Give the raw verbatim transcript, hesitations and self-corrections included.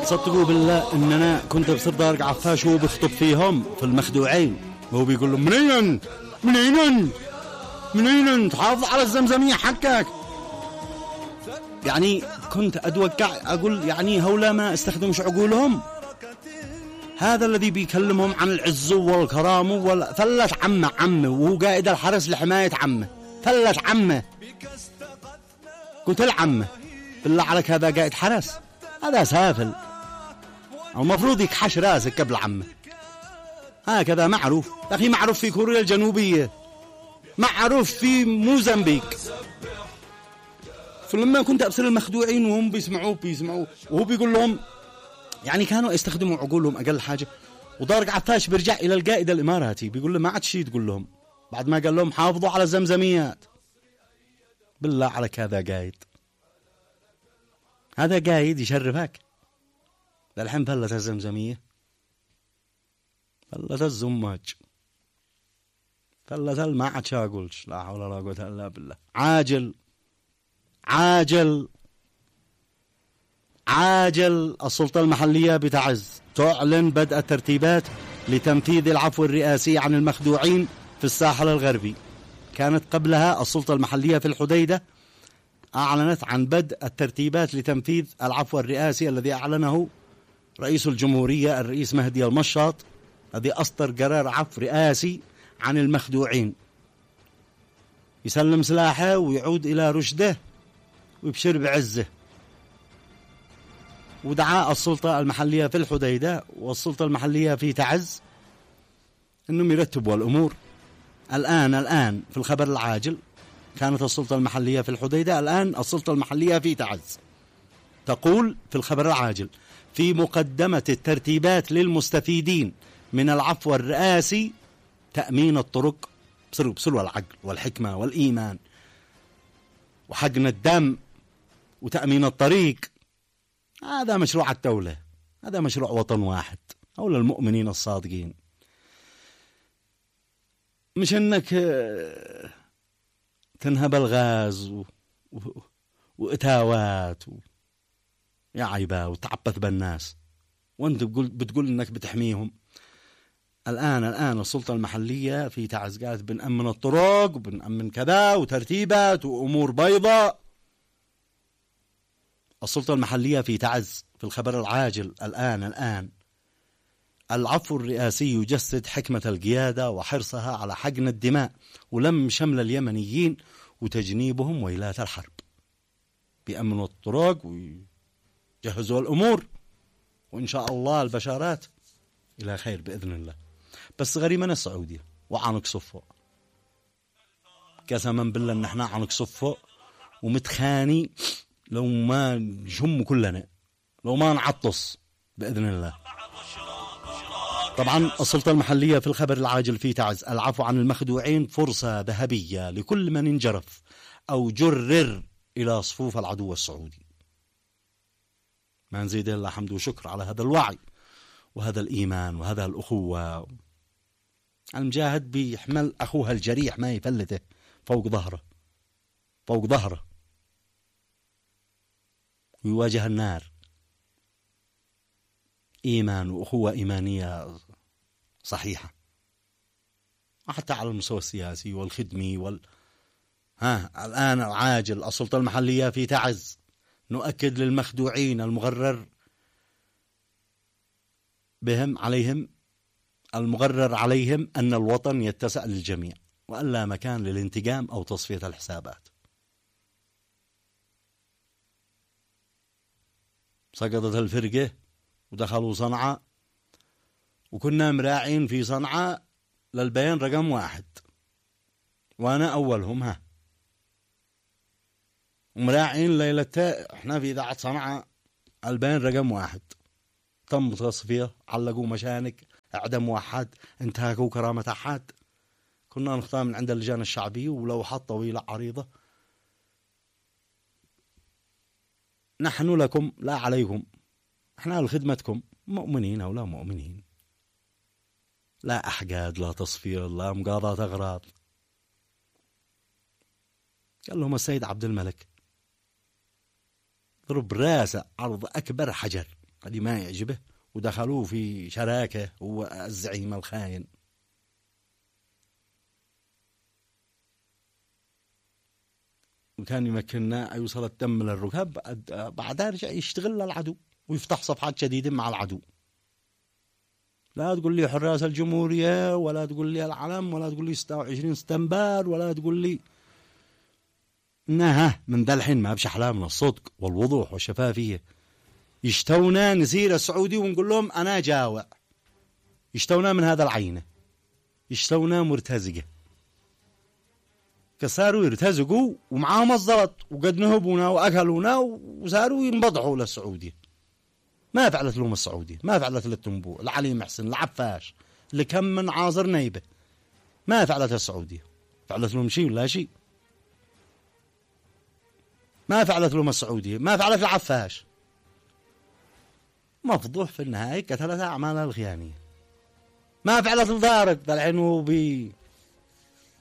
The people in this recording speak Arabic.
صدقوا بالله ان انا كنت بصير دارق عفاش وهو بيخطب فيهم في المخدوعين، وهو بيقول لهم منين منين منين تحافظ على الزمزمية حقك. يعني كنت اتوقع اقول يعني هؤلاء ما استخدموش عقولهم. هذا الذي بيكلمهم عن العز والكرام وفلش عمه عمه وهو قائد الحرس لحماية عمه، فلش عمه. قلت العمه بالله عليك هذا قائد حرس؟ هذا سافل، أو مفروض يكحش راسك قبل عمه. هكذا معروف يا أخي، معروف في كوريا الجنوبية، معروف في موزمبيق. فلما كنت أبصر المخدوعين وهم بيسمعوه بيسمعوه وهو بيقول لهم يعني كانوا يستخدموا عقولهم أقل حاجة. ودارق عفاش بيرجع إلى القائد الإماراتي بيقول له ما عاد شيء تقول لهم بعد ما قال لهم حافظوا على الزمزميات. بالله عليك هذا قائد، هذا قايد يشرفك. للحين فلت الزمزمية، فلت الزماج، فلت ما عاد شاقولش. لا حول ولا قوة إلا بالله. عاجل عاجل عاجل السلطة المحلية بتعز تعلن بدء الترتيبات لتنفيذ العفو الرئاسي عن المخدوعين في الساحل الغربي. كانت قبلها السلطة المحلية في الحديدة أعلنت عن بدء الترتيبات لتنفيذ العفو الرئاسي الذي أعلنه رئيس الجمهورية الرئيس مهدي المشاط، الذي أصدر قرار عفو رئاسي عن المخدوعين، يسلم سلاحه ويعود إلى رشده ويبشر بعزه. ودعا السلطة المحلية في الحديدة والسلطة المحلية في تعز أنهم يرتبوا الأمور. الآن الآن في الخبر العاجل كانت السلطة المحلية في الحديدة، الآن السلطة المحلية في تعز تقول في الخبر العاجل في مقدمة الترتيبات للمستفيدين من العفو الرئاسي تأمين الطرق بسلو بسلو العقل والحكمة والإيمان وحقن الدم وتأمين الطريق. هذا مشروع الدولة، هذا مشروع وطن واحد أو للمؤمنين الصادقين. مش أنك تنهب الغاز و... و... وإتاوات و... يا عيبا وتعبث بالناس وانت بتقول, بتقول انك بتحميهم. الآن الآن السلطة المحلية في تعز قالت بنأمن الطرق وبنأمن كذا وترتيبات وأمور بيضاء. السلطة المحلية في تعز في الخبر العاجل الآن الآن العفو الرئاسي يجسد حكمة القيادة وحرصها على حقن الدماء ولم شمل اليمنيين وتجنيبهم ويلات الحرب. بيأمنوا الطرق ويجهزوا الأمور وإن شاء الله البشارات إلى خير بإذن الله. بس غريبة السعودية وعنق صفه قسما بالله إن احنا عنق صفه ومتخاني لو ما نشم كلنا لو ما نعطس بإذن الله. طبعا السلطة المحلية في الخبر العاجل في تعز العفو عن المخدوعين فرصة ذهبية لكل من انجرف أو جرر إلى صفوف العدو السعودي. ما نزيد إلا حمد وشكر على هذا الوعي وهذا الإيمان وهذا الأخوة. المجاهد بيحمل أخوها الجريح ما يفلته فوق ظهره فوق ظهره ويواجه النار. إيمان وأخوة إيمانية صحيحة، حتى على المستوى السياسي والخدمي وال... ها الآن العاجل السلطة المحلية في تعز نؤكد للمخدوعين المغرر بهم عليهم المغرر عليهم أن الوطن يتسع للجميع وأن لا مكان للانتقام أو تصفية الحسابات. سقطت الفرقة ودخلوا صنعاء وكنا مراعين في صنعاء للبيان رقم واحد وأنا أولهم. ها ومراعين ليلتها احنا في إذاعة صنعاء البيان رقم واحد تم تصفية، علقوا مشانك، اعدموا أحد، انتهكوا كرامة أحد. كنا نختار من عند اللجان الشعبية ولوحات طويلة عريضة نحن لكم لا عليكم، احنا لخدمتكم مؤمنين أو لا مؤمنين، لا أحقاد لا تصفية لا مقاضاة أغراض. قال لهم السيد عبد الملك ضرب راسه عرض أكبر حجر هذه ما يعجبه، ودخلوه في شراكة هو الزعيم الخاين. وكان يمكننا يوصل الدم للركاب، بعدها رجع يشتغل للعدو ويفتح صفحات جديدة مع العدو. لا تقول لي حراس الجمهورية، ولا تقول لي العلم، ولا تقول لي ستة وعشرين سبتمبر، ولا تقول لي انها من ذا الحين ما بش احلام من الصدق والوضوح والشفافية. يشتونا نسير السعودي ونقول لهم انا جاوع، يشتونا من هذا العينة، يشتونا مرتزقة، كساروا يرتزقوا ومعاهم الزلط، وقد نهبونا واكلونا وصاروا ينبضحوا للسعودية. ما فعلت لهم السعودية، ما فعلت للتنبوع، العلي محسن، العفاش، اللي كم من عاصر نيبة، ما فعلت السعودية. فعلت لهم شيء ولا شيء؟ ما فعلت لهم السعودية، ما فعلت العفاش. مفضوح في النهاية قتلت أعمال الخيانية. ما فعلت الدارك الحين هو بي